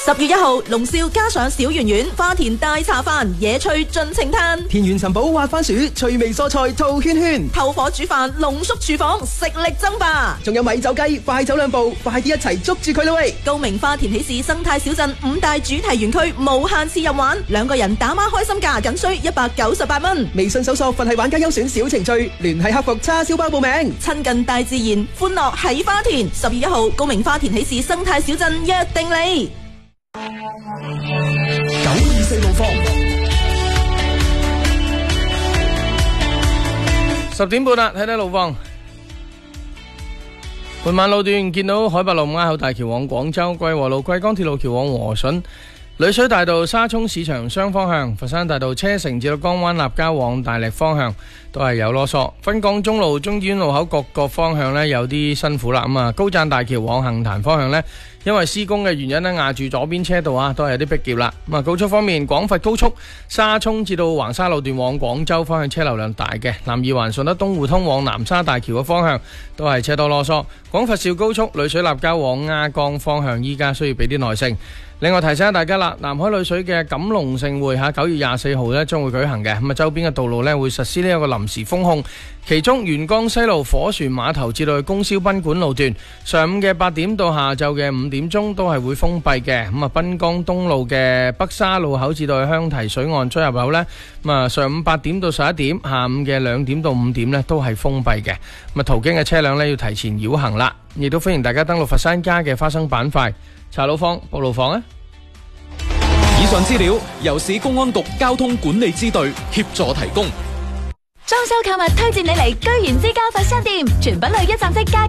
10月1號，龍少加上小圓圓、花田大茶飯、野趣盡情嘆， 田園尋寶滑番薯、趣味蔬菜套圈圈， 透火煮飯濃縮廚房食力爭霸， 仲有米酒雞，快走兩步，快啲一齊捉住佢啦喂！ 高明花田喜事生態小鎮5大主題園區無限次任玩，2個人打孖開心價僅需198蚊。 微信搜索佛系玩家優選小程序，聯繫客服叉燒包報名。 親近大自然，歡樂喺花田。10月1號，高明花田喜事生態小鎮約定你。 924路況 10點半啦，睇睇路況。半晚路段見到海拔路鴉口大橋往廣州、桂和路桂江鐵路橋往和順、裏水大道沙涌市場雙方向、佛山大道車城至到江灣立交往大瀝方向都係有囉嗦。分港中路中醫院路口各個方向呢有啲辛苦啦。咁啊，高贊大橋往杏壇方向呢，因為施工嘅原因呢，壓住左邊車道啊，都係有啲逼夾啦。咁啊，高速方面，廣佛高速沙涌至到橫沙路段往廣州方向車流量大嘅，南二環順德東互通往南沙大橋嘅方向都係車多囉嗦。廣佛肇高速裏水立交往鴉江方向，依家需要俾啲耐性。另外提醒下大家啦，南海裏水嘅錦龍盛會9月24號呢將會舉行嘅，咁啊周邊嘅道路呢會實施呢一個臨時封控，其中沿江西路火船碼頭至到去供銷賓館路段，上午嘅8點到下晝嘅5點鐘都係會封閉嘅。咁啊濱江東路嘅北沙路口至到去香堤水岸出入口呢，咁啊上午8點到11點，下午嘅2點到5點呢都係封閉嘅。咁啊途經嘅車輛呢要提前繞行啦，亦都歡迎大家登錄佛山家嘅花生板塊查路況報路況啊！ 以上資料由市公安局交通管理支隊協助提供。 裝修購物推薦你嚟居然之家佛山店，全品類1站式家